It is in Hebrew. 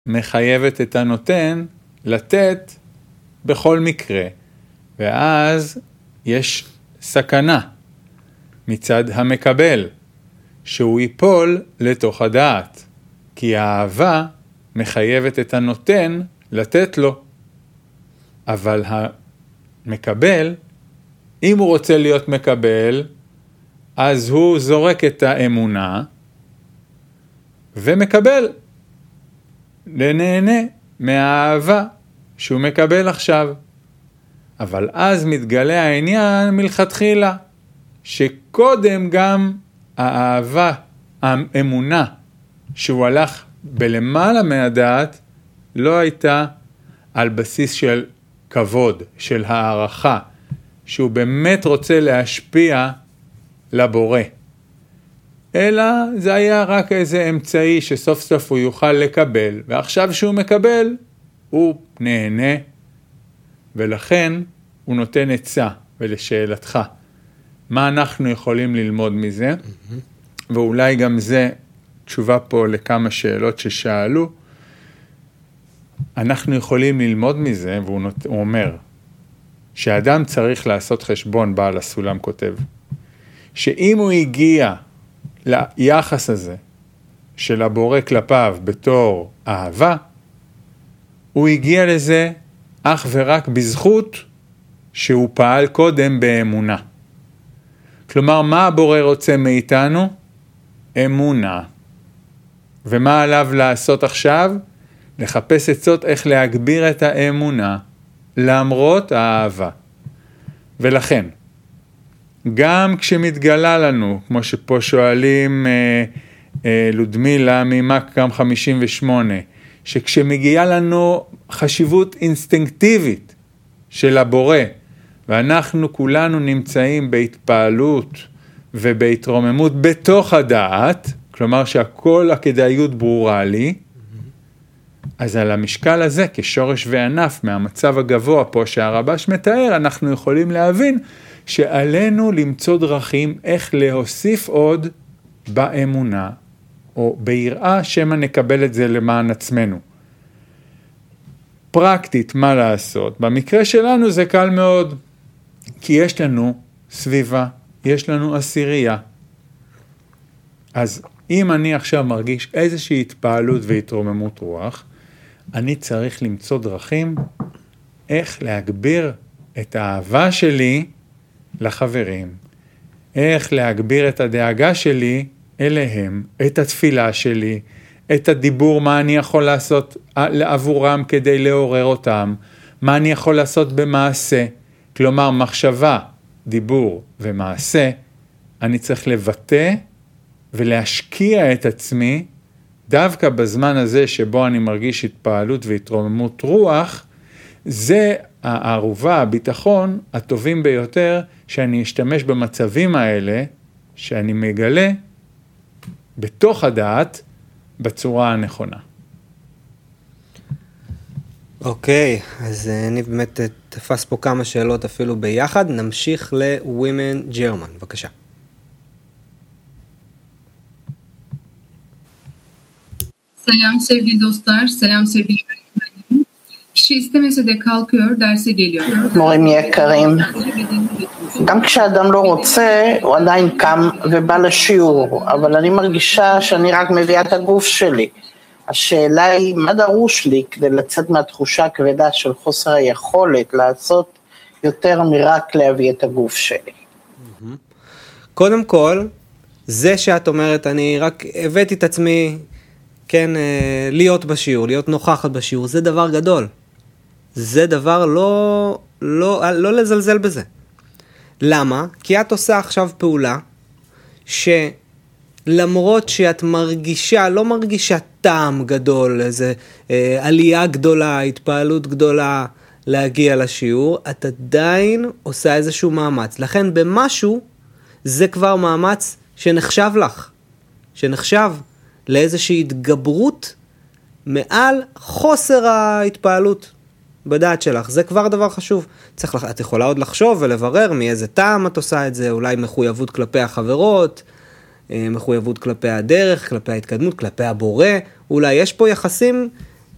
מחייבת את הנותן לתת בכל מקרה, ואז יש סכנה מצד המקבל, שהוא ייפול לתוך הדעת, כי האהבה מחייבת את הנותן לתת לו. אבל המקבל, אם הוא רוצה להיות מקבל, אז הוא זורק את האמונה ומקבל, לנהנה מהאהבה שהוא מקבל עכשיו. אבל אז מתגלה העניין מלכתחילה, שקודם גם האהבה, האמונה שהוא הלך בלמעלה מהדעת, לא הייתה על בסיס של כבוד, של הערכה, שהוא באמת רוצה להשפיע לבורא. אלא זה היה רק איזה אמצעי שסוף סוף הוא יוכל לקבל, ועכשיו שהוא מקבל, הוא נהנה, ולכן הוא נותן עצה. ולשאלתך, מה אנחנו יכולים ללמוד מזה? ואולי גם זה תשובה פה לכמה שאלות ששאלו. אנחנו יכולים ללמוד מזה, והוא אומר, שאדם צריך לעשות חשבון, בעל הסולם כותב, שאם הוא הגיע ליחס הזה של הבורא כלפיו בתור אהבה, הוא הגיע לזה אך ורק בזכות שהוא פעל קודם באמונה. כלומר, מה הבורא רוצה מאיתנו? אמונה. ומה עליו לעשות עכשיו? לחפש עצות איך להגביר את האמונה למרות האהבה. ולכן, גם כשמתגלה לנו, כמו שפה שואלים לודמילה ממקם 58, שכשמגיעה לנו חשיבות אינסטינקטיבית של הבורא, ואנחנו כולנו נמצאים בהתפעלות ובהתרוממות בתוך הדעת, כלומר שהכל הכדאיות ברורה לי, אז על המשקל הזה, כשורש וענף מהמצב הגבוה פה שהרבש מתאר, אנחנו יכולים להבין שעלינו למצוא דרכים איך להוסיף עוד באמונה, או ביראה שמה נקבל את זה למען עצמנו. פרקטית, מה לעשות? במקרה שלנו זה קל מאוד, כי יש לנו סביבה, יש לנו עשירייה. אז אם אני עכשיו מרגיש איזושהי התפעלות והתרוממות רוח, אני צריך למצוא דרכים איך להגביר את האהבה שלי לחברים, איך להגביר את הדאגה שלי אליהם, את התפילה שלי, את הדיבור, מה אני יכול לעשות עבורם כדי לעורר אותם, מה אני יכול לעשות במעשה, כלומר מחשבה, דיבור ומעשה, אני צריך לבטא ולהשקיע את עצמי, דווקא בזמן הזה שבו אני מרגיש התפעלות והתרוממות רוח, זה הערובה, הביטחון הטובים ביותר שאני אשתמש במצבים האלה, שאני מגלה בתוך הדעת בצורה הנכונה. אוקיי, אז אני באמת תפס פה כמה שאלות אפילו ביחד, נמשיך ל-Women German, בבקשה. Selam sevgili dostlar, selam sevgili öğretmenim. Kişi istemese de kalkıyor, derse geliyor. מורים יקרים, גם כשאדם לא רוצה, הוא עדיין קם ובא לשיעור, אבל אני מרגישה שאני רק מביאה את הגוף שלי. השאלה היא, מה דרוש לי כדי לצאת מהתחושה הכבדה של חוסר היכולת לעשות יותר מרק להביא את הגוף שלי? קודם כל, זה שאת אומרת, אני רק הבאתי את עצמי, כן, להיות בשיעור, להיות נוכחת בשיעור, זה דבר גדול. זה דבר לא לזלזל בזה. למה? כי את עושה עכשיו פעולה שלמרות שאת מרגישה, לא מרגישה טעם גדול, איזה עלייה גדולה, התפעלות גדולה להגיע לשיעור, את עדיין עושה איזשהו מאמץ. לכן במשהו זה כבר מאמץ שנחשב לך, שנחשב לאיזושהי התגברות מעל חוסר ההתפעלות בדעת שלך. זה כבר דבר חשוב. את יכולה עוד לחשוב ולברר מאיזה טעם את עושה את זה, אולי מחויבות כלפי החברות, מחויבות כלפי הדרך, כלפי ההתקדמות, כלפי הבורא, אולי יש פה יחסים